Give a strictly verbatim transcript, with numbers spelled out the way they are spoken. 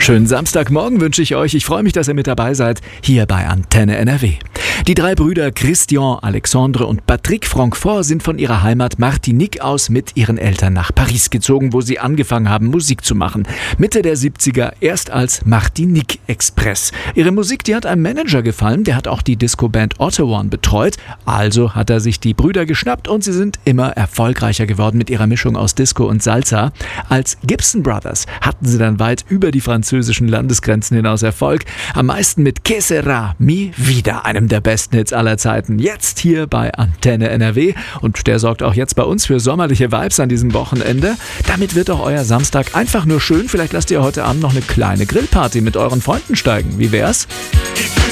Schönen Samstagmorgen wünsche ich euch. Ich freue mich, dass ihr mit dabei seid, hier bei Antenne N R W. Die drei Brüder Christian, Alexandre und Patrick Francfort sind von ihrer Heimat Martinique aus mit ihren Eltern nach Paris gezogen, wo sie angefangen haben, Musik zu machen. Mitte der siebziger erst als Martinique Express. Ihre Musik, die hat einem Manager gefallen, der hat auch die Disco-Band Ottawa betreut. Also hat er sich die Brüder geschnappt und sie sind immer erfolgreicher geworden mit ihrer Mischung aus Disco und Salsa. Als Gibson Brothers hatten sie dann weit über die französischen Landesgrenzen hinaus Erfolg. Am meisten mit Que sera mi vida, einem der besten Hits aller Zeiten. Jetzt hier bei Antenne N R W und der sorgt auch jetzt bei uns für sommerliche Vibes an diesem Wochenende. Damit wird auch euer Samstag einfach nur schön. Vielleicht lasst ihr heute Abend noch eine kleine Grillparty mit euren Freunden steigen. Wie wär's?